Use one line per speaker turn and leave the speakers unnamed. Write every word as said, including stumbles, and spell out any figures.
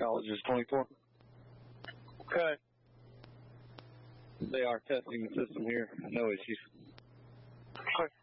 Colleges twenty-four.
Okay.
They are testing the system here. No issues.
Okay.